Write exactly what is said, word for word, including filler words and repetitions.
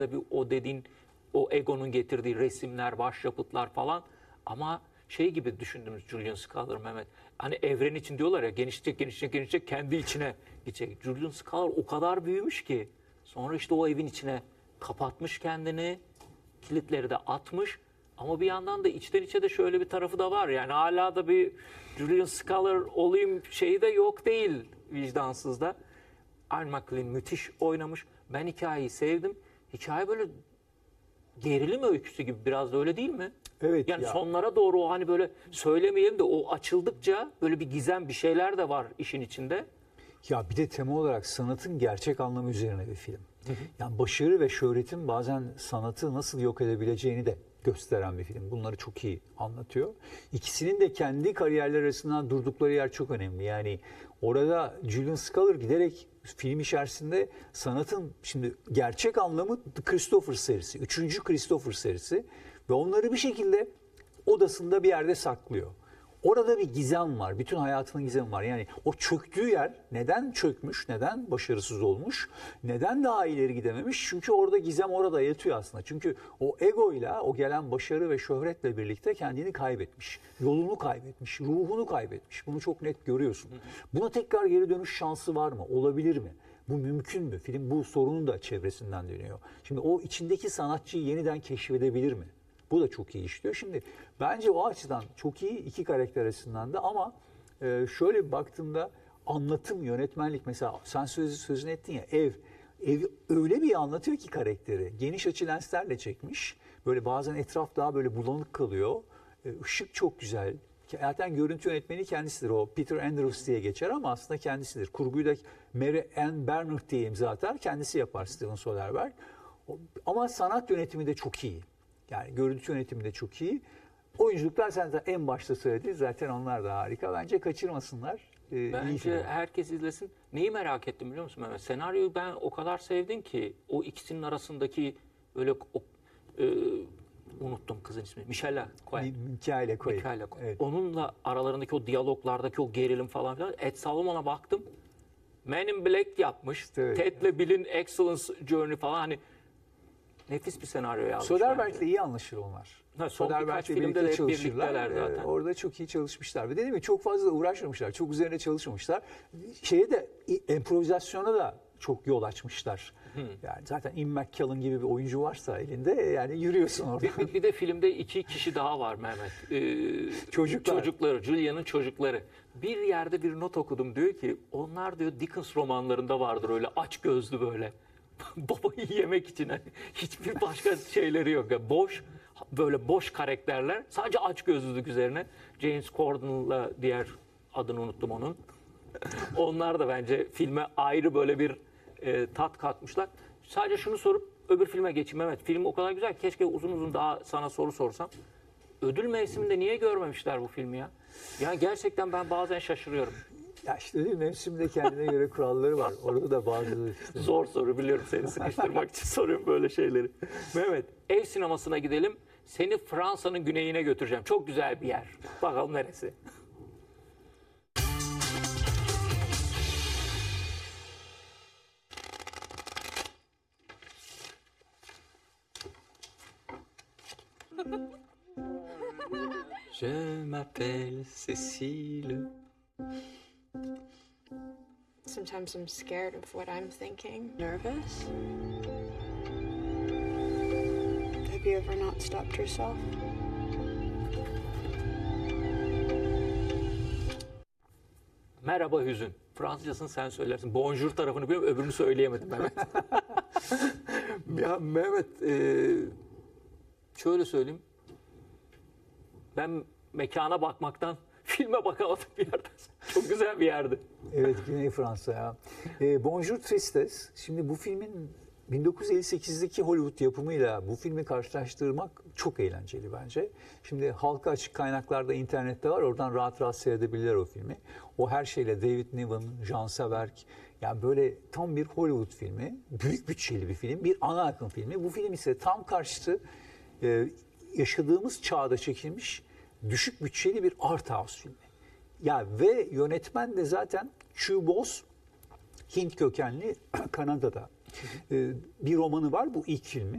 Tabii o dediğin, o egonun getirdiği resimler, başyapıtlar falan, ama şey gibi düşündüğümüz Julian Skylar, Mehmet. Hani evren için diyorlar ya, genişleyecek, genişleyecek, genişleyecek, kendi içine gidecek. Julian Skylar o kadar büyümüş ki sonra işte o evin içine kapatmış kendini, kilitleri de atmış. Ama bir yandan da içten içe de şöyle bir tarafı da var. Yani hala da bir Julian Skylar olayım şeyi de yok değil, vicdansız da. Ian McKellen müthiş oynamış. Ben hikayeyi sevdim. Hikaye böyle gerilim öyküsü gibi biraz da, öyle değil mi? Evet. Yani ya. sonlara doğru o hani böyle söylemeyelim de o açıldıkça böyle bir gizem, bir şeyler de var işin içinde. Ya bir de tema olarak sanatın gerçek anlamı üzerine bir film. Hı hı. Yani başarı ve şöhretin bazen sanatı nasıl yok edebileceğini de gösteren bir film. Bunları çok iyi anlatıyor. İkisinin de kendi kariyerler arasından durdukları yer çok önemli. Yani orada Julian Skylar giderek film içerisinde sanatın şimdi gerçek anlamı The Christopher serisi. Üçüncü Christopher serisi. Ve onları bir şekilde odasında bir yerde saklıyor. Orada bir gizem var. Bütün hayatının gizemi var. Yani o çöktüğü yer neden çökmüş, neden başarısız olmuş, neden daha ileri gidememiş? Çünkü orada gizem orada yatıyor aslında. Çünkü o egoyla, o gelen başarı ve şöhretle birlikte kendini kaybetmiş. Yolunu kaybetmiş, ruhunu kaybetmiş. Bunu çok net görüyorsun. Buna tekrar geri dönüş şansı var mı? Olabilir mi? Bu mümkün mü? Film bu sorunun da çevresinden dönüyor. Şimdi o içindeki sanatçıyı yeniden keşfedebilir mi? Bu da çok iyi işliyor. Şimdi bence o açıdan çok iyi iki karakter arasından da, ama e, şöyle bir baktığımda anlatım, yönetmenlik, mesela sen söz, sözünü ettin ya, ev. Ev öyle bir anlatıyor ki karakteri. Geniş açı lenslerle çekmiş. Böyle bazen etraf daha böyle bulanık kalıyor. E, ışık çok güzel. Zaten görüntü yönetmeni kendisidir. O Peter Andrews diye geçer ama aslında kendisidir. Kurguyu da Mary Ann Bernard diye imza atar. Kendisi yapar, Steven Soderbergh. Ama sanat yönetimi de çok iyi. Yani görüntü yönetimi de çok iyi. Oyunculuklar sen de en başta söyledin. Zaten onlar da harika. Bence kaçırmasınlar. Ee, Bence herkes izlesin. Neyi merak ettim biliyor musun Mehmet? Senaryoyu ben o kadar sevdim ki o ikisinin arasındaki böyle o, e, unuttum kızın ismini. Michelle Cohen. Michaela Cohen. Michaela Cohen. Evet. Onunla aralarındaki o diyaloglardaki o gerilim falan filan. Ed Salomon'a baktım. Men in Black yapmış. Evet. Ted'le Bill'in Excellence Journey falan, hani nefis bir senaryo yazmış. Soderbergh'le iyi anlaşır onlar. Ha, son birkaç Soderbergh'le filmde birlikte de hep çalışırlar. birlikteler zaten. Ee, orada çok iyi çalışmışlar. Ve dediğim gibi çok fazla uğraşmamışlar. Çok üzerine çalışmamışlar. Şeye de, improvizasyona da çok yol açmışlar. Hmm. Yani zaten Ian McKellen gibi bir oyuncu varsa elinde, yani yürüyorsun orada. Bir, bir, bir de filmde iki kişi daha var Mehmet. Ee, Çocuklar. Çocukları, Julia'nın çocukları. Bir yerde bir not okudum, diyor ki onlar diyor Dickens romanlarında vardır öyle aç gözlü böyle. Babayı yemek için, hani hiçbir başka şeyleri yok. Yani boş, böyle boş karakterler, sadece aç gözlülük üzerine. James Corden'la diğer adını unuttum onun. Onlar da bence filme ayrı böyle bir e, tat katmışlar. Sadece şunu sorup öbür filme geçeyim Mehmet. Film o kadar güzel, keşke uzun uzun daha sana soru sorsam. Ödül mevsiminde niye görmemişler bu filmi ya? Ya gerçekten ben bazen şaşırıyorum. Ya işte değil mi? Mevsimde kendine göre kuralları var. Orada da bazı... Işte... Zor soru biliyorum, seni sıkıştırmak için soruyorum böyle şeyleri. Mehmet, ev sinemasına gidelim. Seni Fransa'nın güneyine götüreceğim. Çok güzel bir yer. Bakalım neresi? Je m'appelle Cécile. Sometimes I'm scared of what I'm thinking. Nervous? Have you ever not stopped yourself? Merhaba hüzün. Fransızcasını sen söylersin. Bonjour tarafını biliyorum, öbürünü söyleyemedim Mehmet. Ya Mehmet, e, şöyle söyleyeyim. Ben mekana bakmaktan filme bakamadım bir yerden. Çok güzel bir yerdi. Evet, Güney Fransa ya. E, Bonjour Tristesse. Şimdi bu filmin bin dokuz yüz elli sekizdeki Hollywood yapımıyla bu filmi karşılaştırmak çok eğlenceli bence. Şimdi halka açık kaynaklarda, internette var. Oradan rahat rahat seyredebilirler o filmi. O her şeyle David Niven, Jean Seberg. Yani böyle tam bir Hollywood filmi. Büyük bütçeli bir film. Bir ana akım filmi. Bu film ise tam karşıtı, e, yaşadığımız çağda çekilmiş düşük bütçeli bir art house filmi. Ya ve yönetmen de zaten Chu Bos, Hint kökenli, Kanada'da. Ee, bir romanı var, bu ilk filmi.